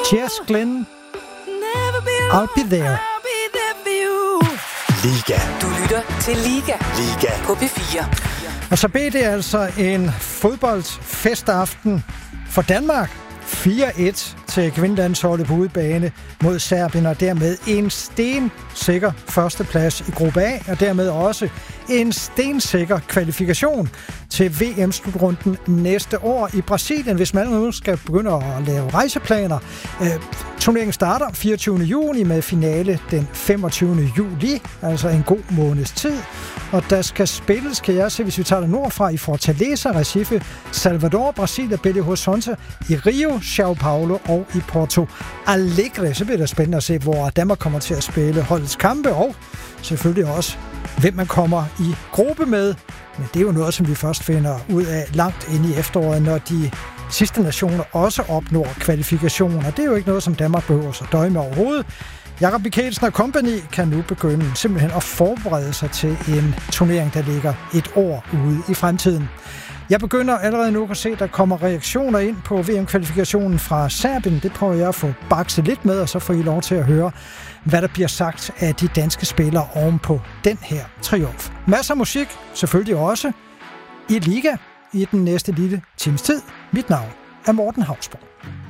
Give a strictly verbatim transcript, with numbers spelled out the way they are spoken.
Jess Glynne, I'll be there. Liga. Du lytter til Liga. Liga. På P fire. Og så blev det altså en fodboldfestaften for Danmark. fire et til kvindelandsholdet på udebane mod Serbien, og dermed en stensikker førsteplads i gruppe A, og dermed også en stensikker kvalifikation til V M-slutrunden næste år i Brasilien, hvis man nu skal begynde at lave rejseplaner. Øh, turneringen starter fireogtyvende juni med finale den femogtyvende juli, altså en god måneds tid. Og der skal spilles, kan jeg se, hvis vi tager det nordfra, i Fortaleza, Recife, Salvador, Brasilia, Belo Horizonte, i Rio, São Paulo og i Porto Alegre. Så bliver det spændende at se, hvor Danmark kommer til at spille holdets kampe, og selvfølgelig også, hvem man kommer i gruppe med. Men det er jo noget, som vi først finder ud af langt inde i efteråret, når de sidste nationer også opnår kvalifikationer. Det er jo ikke noget, som Danmark behøver at døje med overhovedet. Jakob Mikkelsen og company kan nu begynde simpelthen at forberede sig til en turnering, der ligger et år ude i fremtiden. Jeg begynder allerede nu at se, at der kommer reaktioner ind på V M-kvalifikationen fra Serbien. Det prøver jeg at få bakset lidt med, og så får I lov til at høre, hvad der bliver sagt af de danske spillere oven på den her triumf. Masser af musik, selvfølgelig også i Liga i den næste lille times tid. Mit navn er Morten Hausborg.